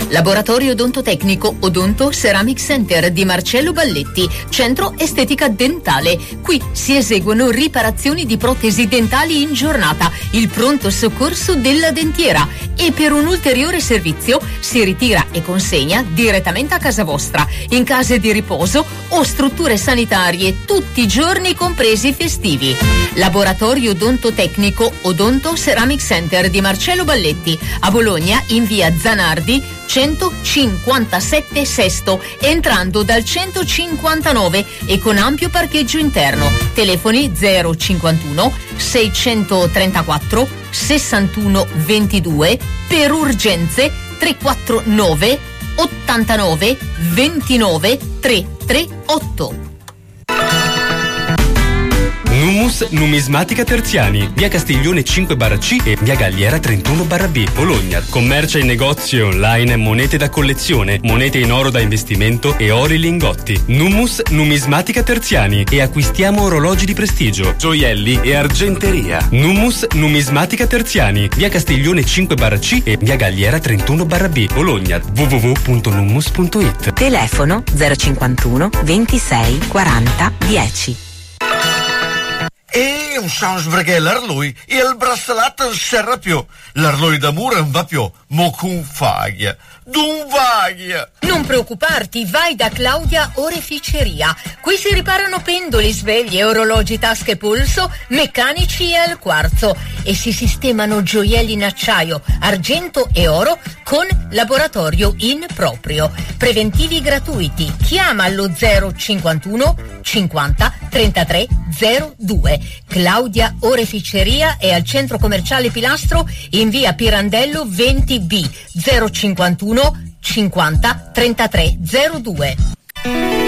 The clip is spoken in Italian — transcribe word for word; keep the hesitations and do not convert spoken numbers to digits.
Laboratorio odontotecnico Odonto Ceramic Center di Marcello Balletti, centro estetica dentale. Qui si eseguono riparazioni di protesi dentali in giornata, il pronto soccorso della dentiera, e per un ulteriore servizio si ritira e consegna direttamente a casa vostra, in case di riposo o strutture sanitarie, tutti i giorni compresi i festivi. Laboratorio odontotecnico Odonto Ceramic Center di Marcello Balletti, a Bologna in via Zanardi centocinquantasette Sesto, entrando dal centocinquantanove e con ampio parcheggio interno. Telefoni zero cinquantuno seicentotrentaquattro sessantuno ventidue, per urgenze trequarantanove ottantanove ventinove trettantotto. Nummus Numismatica Terziani, via Castiglione cinque barra C e via Galliera trentuno barra B, Bologna. Commercia in negozio online monete da collezione, monete in oro da investimento e ori lingotti. Nummus Numismatica Terziani, e acquistiamo orologi di prestigio, gioielli e argenteria. Nummus Numismatica Terziani, via Castiglione cinque barra C e via Galliera trentuno barra B, Bologna. w w w punto nummus punto i t. Telefono zero cinquantuno ventisei quaranta dieci. E non so perché l'arlui e il braccialetto non serve più. L'arlui d'amore non va più, mo con faglia. D'un vaglia. Non preoccuparti, vai da Claudia Oreficeria. Qui si riparano pendoli, sveglie, orologi, tasche, polso, meccanici e al quarzo, e si sistemano gioielli in acciaio, argento e oro con laboratorio in proprio. Preventivi gratuiti. Chiama allo zero cinquantuno cinquanta trentatré zero due. Claudia Oreficeria è al centro commerciale Pilastro in via Pirandello venti B, zero cinquantuno cinquanta trentatré zero due.